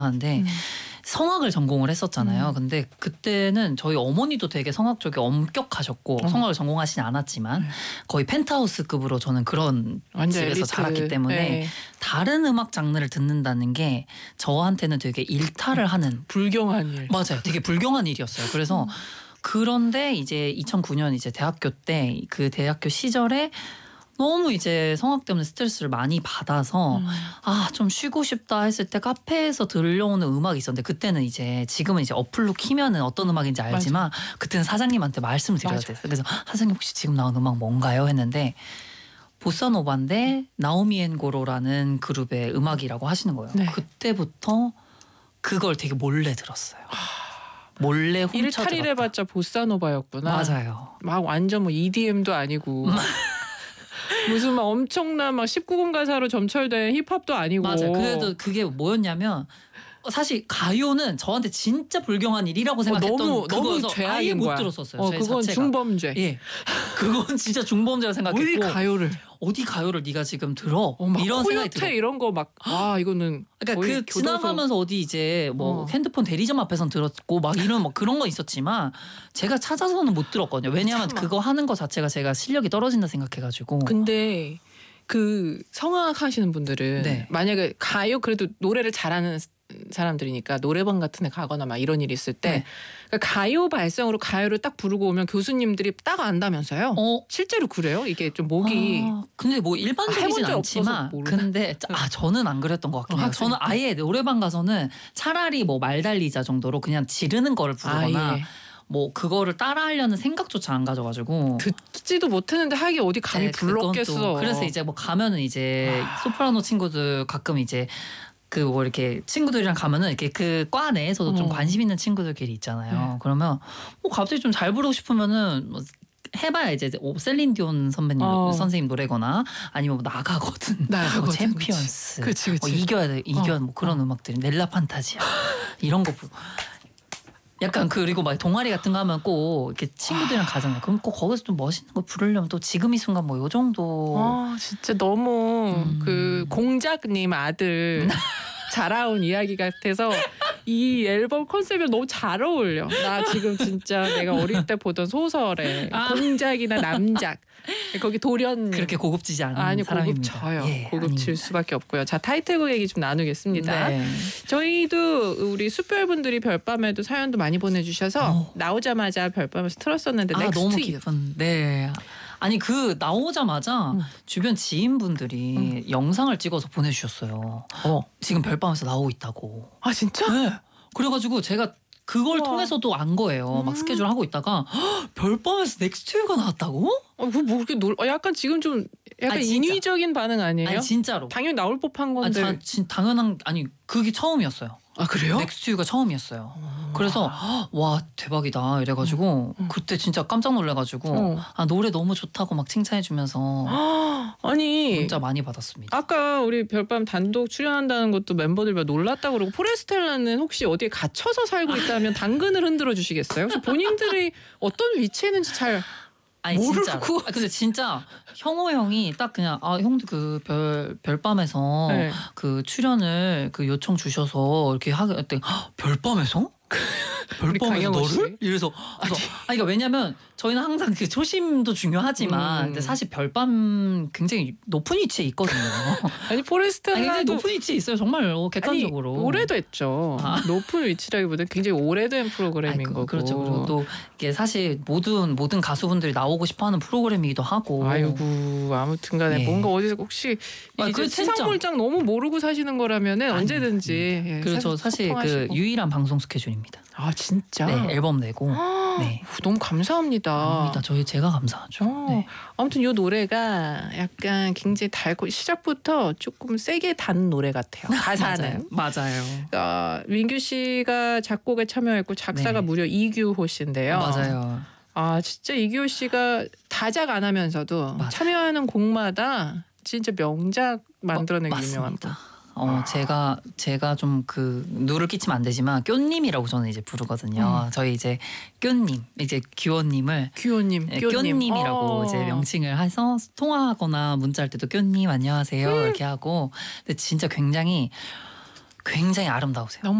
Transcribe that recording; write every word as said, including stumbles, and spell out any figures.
하는데 음. 성악을 전공을 했었잖아요. 음. 근데 그때는 저희 어머니도 되게 성악 쪽에 엄격하셨고 어. 성악을 전공하시진 않았지만 네. 거의 펜트하우스급으로 저는 그런 완전 집에서 엘리트. 자랐기 때문에 네. 다른 음악 장르를 듣는다는 게 저한테는 되게 일탈을 하는 불경한 일. 맞아요. 되게 불경한 일이었어요. 그래서 그런데 이제 이천구 년 이제 대학교 때 그 대학교 시절에 너무 이제 성악 때문에 스트레스를 많이 받아서 음. 아, 좀 쉬고 싶다 했을 때 카페에서 들려오는 음악이 있었는데 그때는 이제 지금은 이제 어플로 키면은 어떤 음악인지 알지만 맞아. 그때는 사장님한테 말씀을 드려야 맞아. 됐어요. 그래서 사장님 혹시 지금 나온 음악 뭔가요? 했는데 보사노바인데 나오미 앤 고로라는 그룹의 음악이라고 하시는 거예요. 네. 그때부터 그걸 되게 몰래 들었어요. 몰래 훔쳐 들었다. 일탈일 해봤자 보사노바였구나. 맞아요. 막 완전 뭐 이디엠도 아니고 무슨 막 엄청난 막 십구 금 가사로 점철된 힙합도 아니고. 맞아요. 그래도 그게 뭐였냐면 사실 가요는 저한테 진짜 불경한 일이라고 생각했던 어, 너무, 그거여서 너무 죄악인 아예 못 거야. 들었었어요. 어, 제 그건 자체가. 중범죄. 예, 그건 진짜 중범죄라 생각했고. 어디 가요를? 어디 가요를 네가 지금 들어? 어, 막 이런 생각이 들어. 코요테 이런 거 막 와 이거는. 그러니까 그 교도소. 지나가면서 어디 이제 뭐 어. 핸드폰 대리점 앞에선 들었고 막 이런 뭐 그런 거 있었지만 제가 찾아서는 못 들었거든요. 왜냐하면 참아. 그거 하는 거 자체가 제가 실력이 떨어진다 생각해가지고. 근데 그 성악 하시는 분들은 네. 만약에 가요 그래도 노래를 잘하는 사람들이니까 노래방 같은 데 가거나 막 이런 일이 있을 때 네. 그러니까 가요 발성으로 가요를 딱 부르고 오면 교수님들이 딱 안다면서요? 어. 실제로 그래요? 이게 좀 목이 아, 근데 뭐 아, 일반적이진 해본 적 없어서 않지만 모르나? 근데 아 저는 안 그랬던 것 같긴 해요. 어, 저는 아예 노래방 가서는 차라리 뭐 말 달리자 정도로 그냥 지르는 거를 부르거나 아, 예. 뭐 그거를 따라하려는 생각조차 안 가져가지고 듣지도 못했는데 하기 어디 감히 네, 그건 불렀겠어. 또 그래서 이제 뭐 가면은 이제 소프라노 친구들 가끔 이제 그 뭐 이렇게 친구들이랑 가면은 이렇게 그 과 내에서도 좀 어. 관심 있는 친구들끼리 있잖아요. 네. 그러면 뭐 갑자기 좀 잘 부르고 싶으면은 뭐 해봐야 이제 셀린디온 선배님 어. 선생님 노래거나 아니면 뭐 나가거든, 나가거든, 뭐 챔피언스, 그치, 그치. 뭐 이겨야 돼, 이겨 어. 뭐 그런 어. 음악들이 넬라 판타지야 이런 거. 약간 그리고 막 동아리 같은 거 하면 꼭 이렇게 친구들이랑 가잖아요. 그럼 꼭 거기서 좀 멋있는 거 부르려면 또 지금 이 순간 뭐 요 정도. 아 진짜 너무 음. 그 공작님 아들 자라온 이야기 같아서 이 앨범 컨셉이 너무 잘 어울려. 나 지금 진짜 내가 어릴 때 보던 소설에 아. 공작이나 남작 거기 도련님 그렇게 고급지지 않은 아니 사람입니다. 고급져요. 예, 고급질 아닙니다. 수밖에 없고요. 자 타이틀곡 얘기 좀 나누겠습니다. 네. 저희도 우리 숯별분들이 별밤에도 사연도 많이 보내주셔서 어. 나오자마자 별밤에서 틀었었는데 아 넥스트 너무 기쁜. 네. 아니 그 나오자마자 음. 주변 지인분들이 영상을 찍어서 보내주셨어요. 어 지금 별밤에서 나오고 있다고. 아 진짜? 네. 그래가지고 제가 그걸 우와. 통해서도 안 거예요. 음. 막 스케줄 하고 있다가 헉, 별밤에서 넥스트유가 나왔다고? 어, 그 뭐 이렇게 놀? 어, 약간 지금 좀 약간 아니, 진짜. 인위적인 반응 아니에요? 아니 진짜로. 당연히 나올 법한 아, 건데. 자, 진, 당연한 아니 그게 처음이었어요. 아 그래요? 넥스트유가 처음이었어요. 그래서 헉, 와 대박이다 이래가지고 음, 음. 그때 진짜 깜짝 놀래가지고 어. 아 노래 너무 좋다고 막 칭찬해주면서 아니 문자 많이 받았습니다. 아까 우리 별밤 단독 출연한다는 것도 멤버들 몇 놀랐다고 그러고 포레스텔라는 혹시 어디에 갇혀서 살고 있다면 당근을 흔들어 주시겠어요? 혹시 본인들이 어떤 위치에 있는지 잘 아니 모르고. 진짜. 아, 근데 진짜 형호 형이 딱 그냥 아 형도 그 별 별밤에서 네. 그 출연을 그 요청 주셔서 이렇게 하게 했더니 헉, 별밤에서? 별밤에서 강영호 씨. 너를? 이래서 그래서 아니 그러니까 왜냐면 저희는 항상 그 초심도 중요하지만 음. 근데 사실 별밤 굉장히 높은 위치에 있거든요. 아니 아니 포레스텔라도 굉장히 높은 위치에 있어요 정말로 객관적으로. 아니, 오래도 했죠. 아. 높은 위치라기보다 굉장히 오래된 프로그램인 아이, 그, 거고. 그렇죠. 그리고 또 이게 사실 모든 모든 가수분들이 나오고 싶어하는 프로그램이기도 하고. 아이고 아무튼간에 예. 뭔가 어디서 혹시 아, 이제 그 진짜. 세상 물정 너무 모르고 사시는 거라면은 아니, 언제든지 예, 그렇죠. 사실 그 소통하시고. 유일한 방송 스케줄입니다. 아 진짜. 네, 앨범 내고. 네. 후, 너무 감사합니다. 아닙니다. 저희 제가 감사하죠. 어, 네. 아무튼 이 노래가 약간 굉장히 달고 시작부터 조금 세게 단 노래 같아요. 가사는. 맞아요. 어, 민규 씨가 작곡에 참여했고 작사가 네. 무려 이규호 씨인데요. 맞아요. 아 진짜 이규호 씨가 다작 안 하면서도 맞아요. 참여하는 곡마다 진짜 명작 만들어내기 어, 유명한 분. 맞습니다. 어 제가 제가 좀 그 누를 끼치면 안 되지만 뀨님이라고 저는 이제 부르거든요. 음. 저희 이제 뀨님 이제 규호님을 규호님, 네, 뀨님. 뀨님이라고 어. 이제 명칭을 해서 통화하거나 문자할 때도 뀨님 안녕하세요 음. 이렇게 하고 근데 진짜 굉장히 굉장히 아름다우세요. 너무